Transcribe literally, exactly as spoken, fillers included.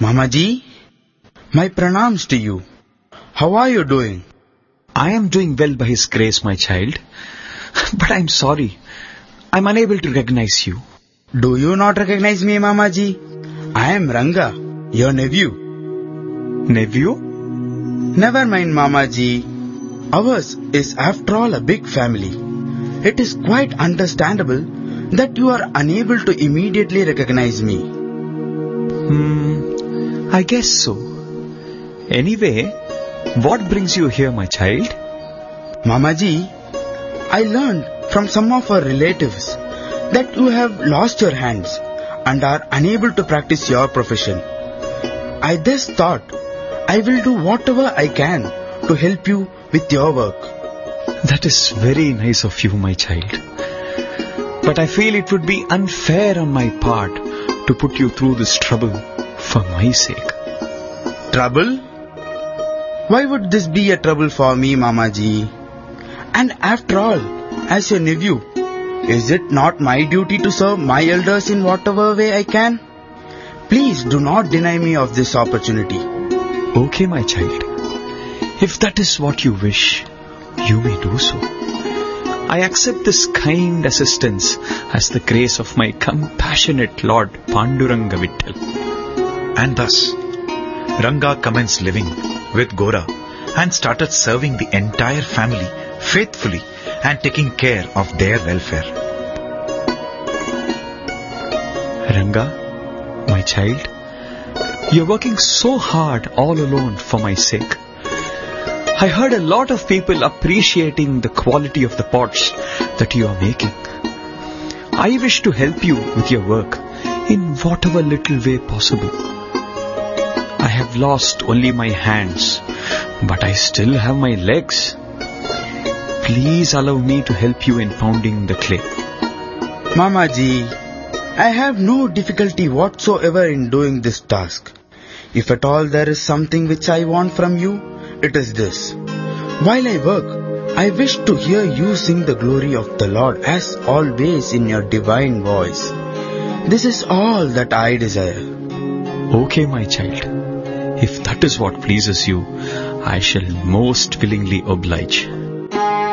Mamaji, my pranams to you. How are you doing? I am doing well by His grace, my child. But I am sorry. I am unable to recognize you. Do you not recognize me, Mamaji? I am Ranga, your nephew. Nephew? Never mind, Mamaji. Ours is after all a big family. It is quite understandable that you are unable to immediately recognize me. Hmm, I guess so. Anyway, what brings you here, my child? Mamaji, I learned from some of our relatives that you have lost your hands and are unable to practice your profession. I thus thought I will do whatever I can to help you with your work. That is very nice of you, my child. But I feel it would be unfair on my part to put you through this trouble for my sake. Trouble? Why would this be a trouble for me, Mamaji? And after all, as your nephew, is it not my duty to serve my elders in whatever way I can? Please do not deny me of this opportunity. Okay, my child. If that is what you wish, you may do so. I accept this kind assistance as the grace of my compassionate Lord Panduranga Vittal. And thus, Ranga commenced living with Gora and started serving the entire family faithfully and taking care of their welfare. Ranga, my child, you're working so hard all alone for my sake. I heard a lot of people appreciating the quality of the pots that you are making. I wish to help you with your work in whatever little way possible. I have lost only my hands, but I still have my legs. Please allow me to help you in pounding the clay. Mamaji, I have no difficulty whatsoever in doing this task. If at all there is something which I want from you, it is this. While I work, I wish to hear you sing the glory of the Lord as always in your divine voice. This is all that I desire. Okay, my child. If that is what pleases you, I shall most willingly oblige.